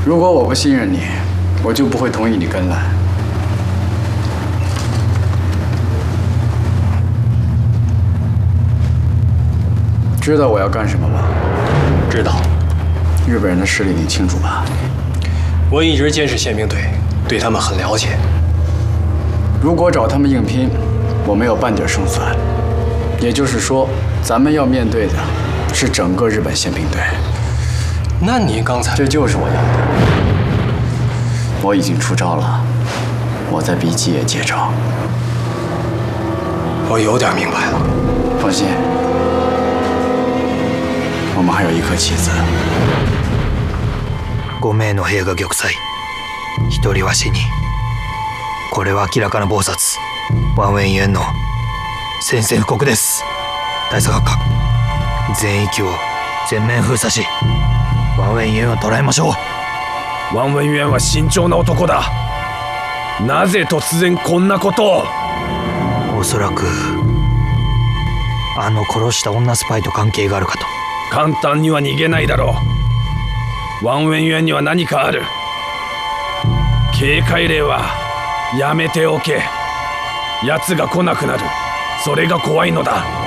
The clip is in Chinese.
如果我不信任你，我就不会同意你跟来。知道我要干什么吗？ 知道。 日本人的势力你清楚吧？ 我一直监视宪兵队，对他们很了解。 如果找他们硬拼，我没有半点胜算。也就是说，咱们要面对的是整个日本宪兵队。 那你刚才…… 这就是我要的。我已经出招了，我在比基也接招。 我有点明白了。 放心，我们还有一颗棋子。 5名の兵が玉砕、1人は死に。これは明らかな謀殺。ワンウェイユンの宣戦布告です。大佐閣下、全域を全面封鎖し、ワンウェイユンを捕らえましょう。 ワンウェイユンは慎重な男だ。なぜ突然こんなことを。 おそらくあの殺した女スパイと関係があるかと。 簡単には逃げないだろう。ワンウェイユンには何かある。警戒令はやめておけ。奴が来なくなる。それが怖いのだ。